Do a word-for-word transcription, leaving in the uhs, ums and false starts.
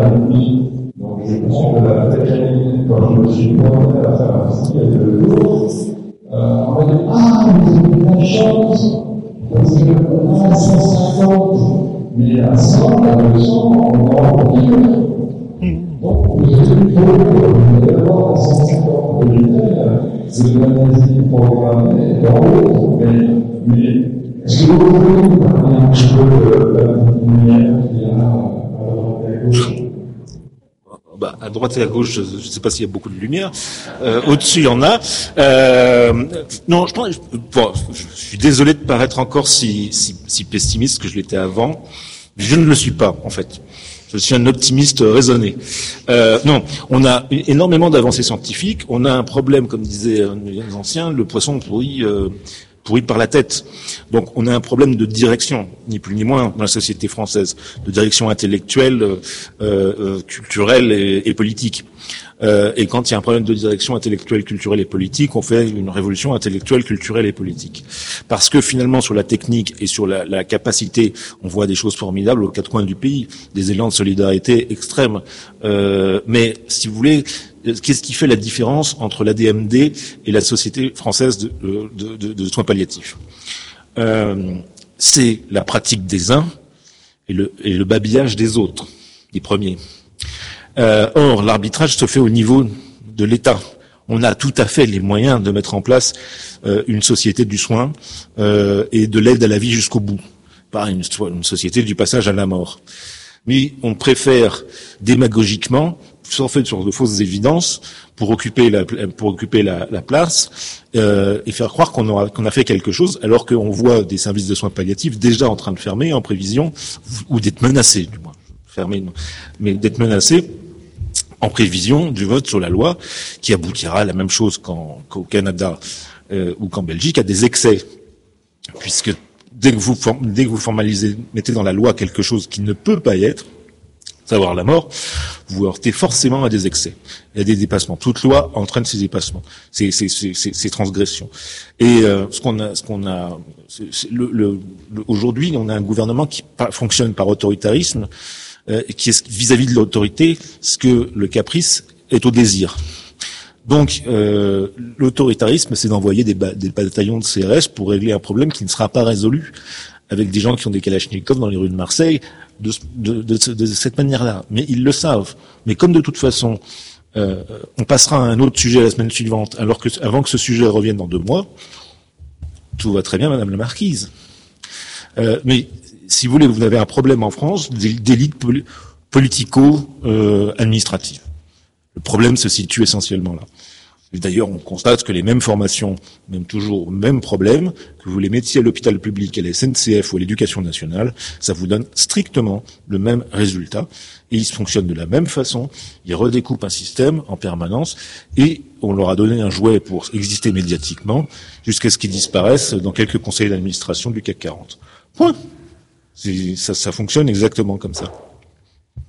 nuit. Donc je pense que la Thaïlande, quand je me suis promené à faire un ski il y a deux jours, euh, on m'a dit ah, vous avez de la chance, parce que on a cent cinquante, mais à cent, à deux cents, on va en pire. Donc vous avez il faut vous allez avoir à cent cinquante de l'Italie, c'est de l'analyse programmée dans l'autre, mais, mais est-ce que vous pouvez nous parler un petit peu de la lumière qu'il y a à droite et à gauche? Bah, à droite et à gauche, je ne sais pas s'il y a beaucoup de lumière. Euh, au-dessus, il y en a. Euh, non, je, pense, bon, je suis désolé de paraître encore si, si, si pessimiste que je l'étais avant. Je ne le suis pas, en fait. Je suis un optimiste raisonné. Euh, non, on a énormément d'avancées scientifiques. On a un problème, comme disaient les anciens, le poisson pourri, euh, pourri par la tête. Donc, on a un problème de direction, ni plus ni moins, dans la société française, de direction intellectuelle, euh, euh, culturelle et, et politique. Euh, et quand il y a un problème de direction intellectuelle, culturelle et politique, on fait une révolution intellectuelle, culturelle et politique. Parce que finalement, sur la technique et sur la, la capacité, on voit des choses formidables aux quatre coins du pays, des élans de solidarité extrêmes. Euh, mais si vous voulez, qu'est-ce qui fait la différence entre l'A D M D et la Société française de, de, de, de soins palliatifs? euh, C'est la pratique des uns et le, et le babillage des autres, des premiers. Euh, or, l'arbitrage se fait au niveau de l'État. On a tout à fait les moyens de mettre en place euh, une société du soin euh, et de l'aide à la vie jusqu'au bout, pas une, une société du passage à la mort. Mais on préfère démagogiquement, sans fait sur de fausses évidences, pour occuper la, pour occuper la, la place euh, et faire croire qu'on aura, qu'on a fait quelque chose, alors qu'on voit des services de soins palliatifs déjà en train de fermer en prévision ou d'être menacés, du moins. Fermé, non. Mais d'être menacé en prévision du vote sur la loi qui aboutira à la même chose qu'en, qu'au Canada euh, ou qu'en Belgique, à des excès. Puisque dès que vous, dès que vous formalisez, mettez dans la loi quelque chose qui ne peut pas y être, savoir la mort, vous heurtez forcément à des excès. Il y a des dépassements. Toute loi entraîne ces dépassements, ces, ces, ces, ces, ces transgressions. Et euh, ce qu'on a, ce qu'on a, c'est, c'est le, le, le, aujourd'hui, on a un gouvernement qui pa- fonctionne par autoritarisme. Euh, qui est vis-à-vis de l'autorité ce que le caprice est au désir. Donc euh, l'autoritarisme, c'est d'envoyer des, ba- des bataillons de C R S pour régler un problème qui ne sera pas résolu avec des gens qui ont des kalachnikovs dans les rues de Marseille de, de, de, de, de cette manière-là. Mais ils le savent. Mais comme de toute façon, euh, on passera à un autre sujet la semaine suivante, alors que avant que ce sujet revienne dans deux mois, tout va très bien, Madame la Marquise. Euh, mais si vous voulez, vous avez un problème en France d'élite pol- politico-administrative. Euh, le problème se situe essentiellement là. Et d'ailleurs, on constate que les mêmes formations, même toujours, même problème, que vous les mettiez à l'hôpital public, à la S N C F ou à l'éducation nationale, ça vous donne strictement le même résultat. Et ils fonctionnent de la même façon, ils redécoupent un système en permanence, et on leur a donné un jouet pour exister médiatiquement, jusqu'à ce qu'ils disparaissent dans quelques conseils d'administration du C A C quarante. Point. C'est, ça, ça fonctionne exactement comme ça.